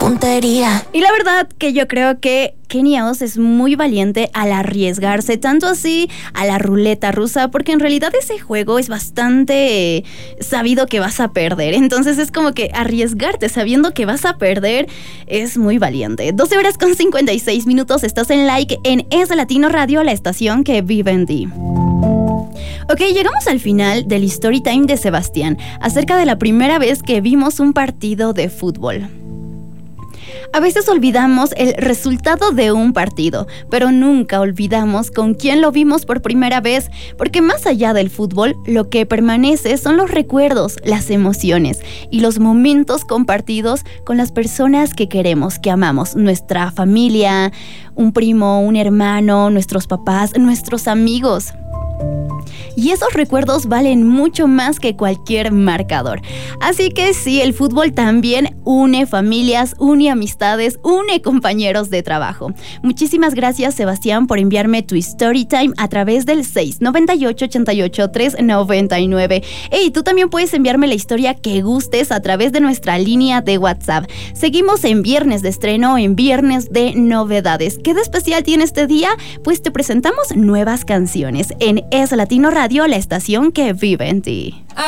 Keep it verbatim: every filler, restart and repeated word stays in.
tontería. Y la verdad que yo creo que Kenny Oz es muy valiente al arriesgarse, tanto así a la ruleta rusa, porque en realidad ese juego es bastante eh, sabido que vas a perder. Entonces es como que arriesgarte sabiendo que vas a perder es muy valiente. doce horas con cincuenta y seis minutos, estás en Like en Es Latino Radio, la estación que vive en ti. Ok, llegamos al final del Story Time de Sebastián, acerca de la primera vez que vimos un partido de fútbol. A veces olvidamos el resultado de un partido, pero nunca olvidamos con quién lo vimos por primera vez, porque más allá del fútbol, lo que permanece son los recuerdos, las emociones y los momentos compartidos con las personas que queremos, que amamos, nuestra familia, un primo, un hermano, nuestros papás, nuestros amigos. Y esos recuerdos valen mucho más que cualquier marcador. Así que sí, el fútbol también une familias, une amistades, une compañeros de trabajo. Muchísimas gracias, Sebastián, por enviarme tu story time a través del seis noventa y ocho, ochenta y ocho, tres noventa y nueve. Hey, tú también puedes enviarme la historia que gustes a través de nuestra línea de WhatsApp. Seguimos en viernes de estreno, en viernes de novedades. ¿Qué de especial tiene este día? Pues te presentamos nuevas canciones en Es Latino Radio, la estación que vive en ti.